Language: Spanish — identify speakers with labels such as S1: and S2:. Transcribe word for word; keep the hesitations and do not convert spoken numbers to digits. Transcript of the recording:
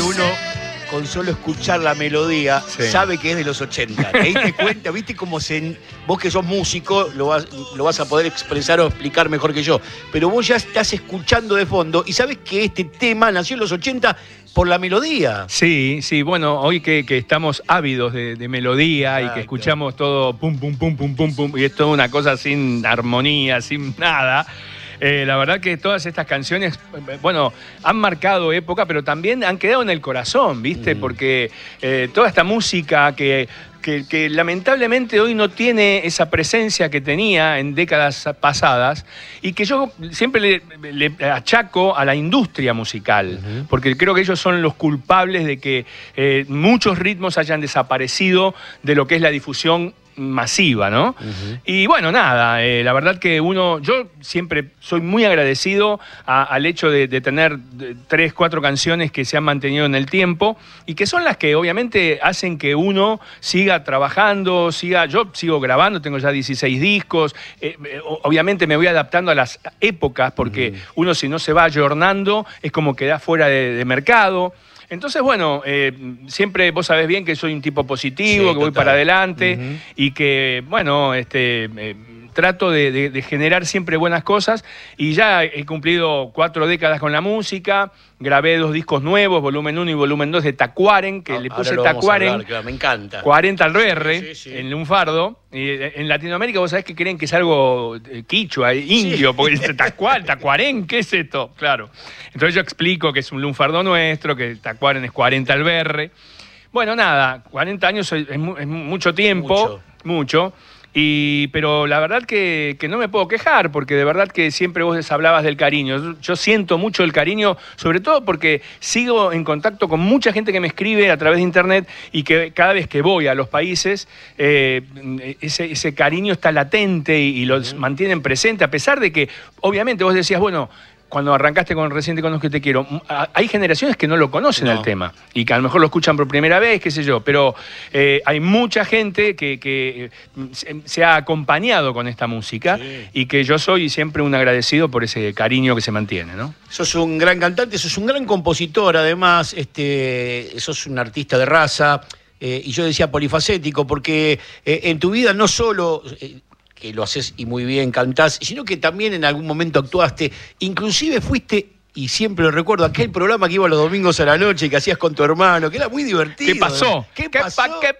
S1: uno, con solo escuchar la melodía, sí, sabe que es de los ochenta. ¿Te diste cuenta? ¿Viste cómo se... Vos que sos músico, lo vas, lo vas a poder expresar o explicar mejor que yo. Pero vos ya estás escuchando de fondo y sabes que este tema nació en los ochenta por la melodía.
S2: Sí, sí, bueno, hoy que, que estamos ávidos de, de melodía. Exacto. Y que escuchamos todo pum, pum, pum, pum, pum, pum, y es toda una cosa sin armonía, sin nada. Eh, la verdad que todas estas canciones, bueno, han marcado época, pero también han quedado en el corazón, ¿viste? Mm. Porque eh, toda esta música que, que, que lamentablemente hoy no tiene esa presencia que tenía en décadas pasadas y que yo siempre le, le achaco a la industria musical, uh-huh, porque creo que ellos son los culpables de que eh, muchos ritmos hayan desaparecido de lo que es la difusión masiva, ¿no? Uh-huh. Y bueno, nada, eh, la verdad que uno, yo siempre soy muy agradecido a, al hecho de, de tener tres, cuatro canciones que se han mantenido en el tiempo y que son las que obviamente hacen que uno siga trabajando, siga, yo sigo grabando, tengo ya dieciséis discos, eh, obviamente me voy adaptando a las épocas porque uh-huh, uno si no se va ayornando es como queda fuera de, de mercado. Entonces, bueno, eh, siempre vos sabés bien que soy un tipo positivo, sí, que voy para adelante, uh-huh, y que, bueno, este, eh, trato de, de, de generar siempre buenas cosas y ya he cumplido cuatro décadas con la música, grabé dos discos nuevos, volumen uno y volumen dos de Tacuaren, que ah, le puse Tacuaren,
S1: claro, me encanta.
S2: cuarenta al B R, sí, sí, sí, en lunfardo. Y en Latinoamérica vos sabés que creen que es algo quichua, indio, sí, porque dice Tacuaren, Tacuaren, ¿qué es esto? Claro. Entonces yo explico que es un lunfardo nuestro, que Tacuaren es cuarenta al B R. Bueno, nada, cuarenta años es, es mucho tiempo, mucho. mucho. Y, pero la verdad que, que no me puedo quejar, porque de verdad que siempre vos hablabas del cariño. Yo, yo siento mucho el cariño, sobre todo porque sigo en contacto con mucha gente que me escribe a través de internet y que cada vez que voy a los países, eh, ese, ese cariño está latente y, y los uh-huh, mantienen presente, a pesar de que, obviamente, vos decías, bueno, cuando arrancaste con Recién te conozco y te quiero, hay generaciones que no lo conocen, no, al tema y que a lo mejor lo escuchan por primera vez, qué sé yo, pero eh, hay mucha gente que, que se ha acompañado con esta música, sí, y que yo soy siempre un agradecido por ese cariño que se mantiene, ¿no?
S1: Sos un gran cantante, sos un gran compositor, además, este, sos un artista de raza, eh, y yo decía polifacético, porque eh, en tu vida no solo... Eh, que lo haces y muy bien, cantás, sino que también en algún momento actuaste, inclusive fuiste, y siempre lo recuerdo, aquel programa que iba los domingos a la noche que hacías con tu hermano, que era muy divertido.
S2: ¿Qué pasó?
S1: ¿Qué
S2: ¿Qué
S1: pasó?
S2: Pa, ¿Qué